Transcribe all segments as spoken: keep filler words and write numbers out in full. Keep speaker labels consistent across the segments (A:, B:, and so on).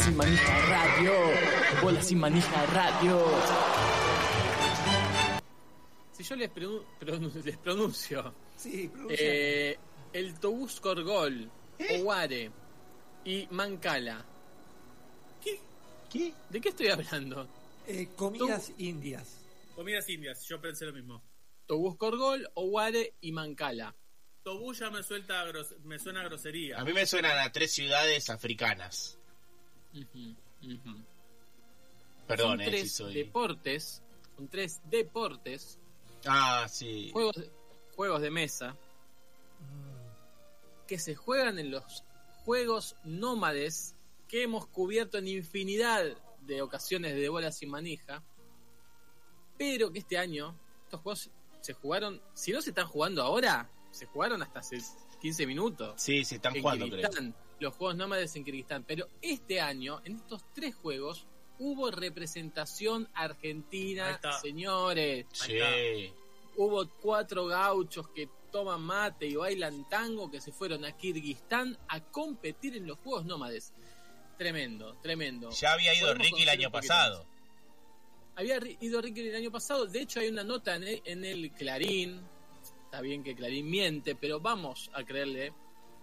A: sin manija radio. Bola sin manija radio. Si yo les, pronun- pronun- les pronuncio
B: Sí,
A: eh, el Tobús Corgol,
B: ¿Eh?
A: Oware y Mancala,
B: ¿Qué? ¿Qué?
A: ¿de qué estoy hablando?
B: Eh, comidas indias.
C: Comidas indias, yo pensé lo mismo.
A: Tobús Corgol, Oware y Mancala.
C: Tobú ya me, suelta gros- me suena a grosería.
D: A mí me suenan a tres ciudades africanas.
A: Ujú, ujú.
D: Perdón,
A: Son
D: eh,
A: tres
D: si soy...
A: deportes, son tres deportes,
D: Ah, sí.
A: juegos, juegos de mesa que se juegan en los juegos nómades que hemos cubierto en infinidad de ocasiones de Bola sin manija, pero que este año estos juegos se jugaron, si no se están jugando ahora, se jugaron hasta hace quince minutos.
D: Sí, se están
A: en
D: jugando, creo.
A: Kirguistán, los juegos nómades en Kirguistán, pero este año, en estos tres juegos, hubo representación
C: Ahí
A: argentina,
C: está.
A: señores.
D: Sí.
A: Hubo cuatro gauchos que toman mate y bailan tango que se fueron a Kirguistán a competir en los juegos nómades. Tremendo, tremendo.
D: Ya había ido
A: Podemos
D: Ricky el
A: conocer
D: año
A: un poquito
D: pasado.
A: más. Había ri- ido Ricky el año pasado. De hecho, hay una nota en el, en el Clarín. Está bien que Clarín miente, pero vamos a creerle.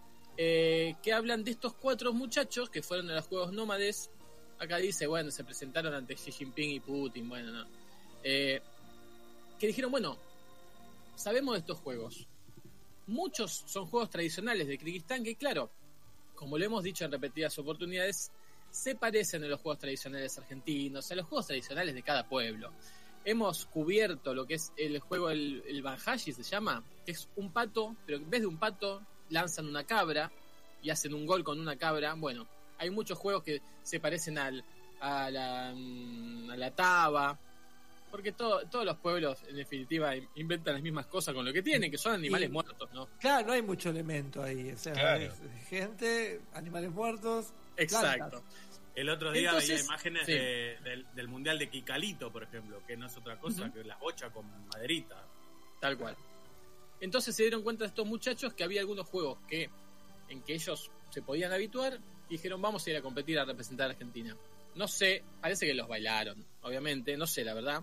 A: eh, que hablan de estos cuatro muchachos que fueron a los juegos nómades. Acá dice, bueno, se presentaron ante Xi Jinping y Putin. Bueno, no. Eh, que dijeron, bueno, sabemos de estos juegos. Muchos son juegos tradicionales de Kirguistán que, claro, como lo hemos dicho en repetidas oportunidades, se parecen a los juegos tradicionales argentinos, a los juegos tradicionales de cada pueblo. Hemos cubierto lo que es el juego, el, el Banhashi se llama, que es un pato, pero en vez de un pato lanzan una cabra y hacen un gol con una cabra. Bueno, hay muchos juegos que se parecen al, a, la, a la taba, porque todo, todos los pueblos en definitiva inventan las mismas cosas con lo que tienen, que son animales
B: Y-
A: muertos, ¿no?
B: Claro, no hay mucho elemento ahí. O sea,
D: Claro.
B: es gente, animales muertos.
A: Exacto.
B: plantas.
C: El otro día
A: Entonces,
C: veía imágenes
A: sí.
C: de- del, del mundial de Kikalitos, por ejemplo, que no es otra cosa
A: Ujú.
C: que la bocha con maderita.
A: Tal cual. Entonces se dieron cuenta de estos muchachos que había algunos juegos que en que ellos se podían habituar y dijeron, vamos a ir a competir a representar a Argentina. No sé, parece que los bailaron, obviamente, no sé la verdad.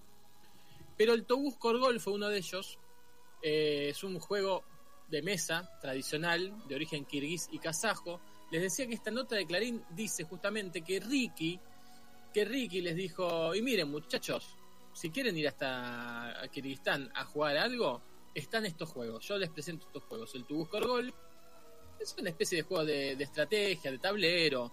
A: Pero el Tobús Corgol fue uno de ellos. Eh, es un juego de mesa tradicional de origen kirguís y kazajo. Les decía que esta nota de Clarín dice justamente que Ricky, que Ricky les dijo, y miren muchachos, si quieren ir hasta a Kirguistán a jugar algo, están estos juegos. Yo les presento estos juegos. El Tobús Corgol es una especie de juego de, de estrategia, de tablero.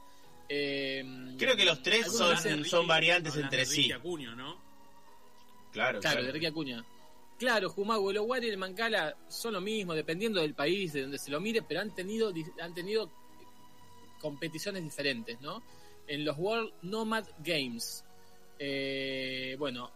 A: Eh,
D: Creo que los tres
A: algunos
D: son-
A: dicen-
D: son variantes
C: hablan
D: entre
C: de Ricky
D: sí.
C: Acuña, ¿no?
D: Claro,
A: Claro, de Ricky Acuña. Claro, Jumago, el Oware y el Mancala son lo mismo, dependiendo del país, de donde se lo mire, pero han tenido, han tenido competiciones diferentes, ¿no? En los World Nomad Games. Eh, bueno,